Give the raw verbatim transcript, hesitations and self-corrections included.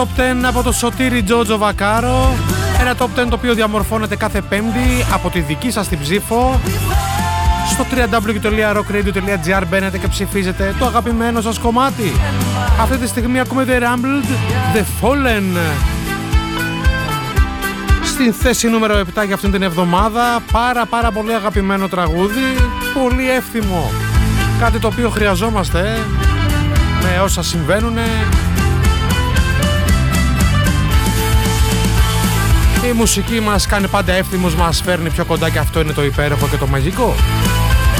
Top δέκα από το Σωτήρι Τζότζο Βακάρο. Ένα top δέκα το οποίο διαμορφώνεται κάθε Πέμπτη από τη δική σας την ψήφο. Στο double-u double-u double-u τελεία rock radio τελεία gr μπαίνετε και ψηφίζετε το αγαπημένο σας κομμάτι. Αυτή τη στιγμή ακούμε The Rumbled, The Fallen. Στην θέση νούμερο επτά για αυτήν την εβδομάδα. Πάρα πάρα πολύ αγαπημένο τραγούδι. Πολύ εύθυμο. Κάτι το οποίο χρειαζόμαστε με όσα συμβαίνουν. Η μουσική μας κάνει πάντα εύθυμος, μας φέρνει πιο κοντά και αυτό είναι το υπέροχο και το μαγικό.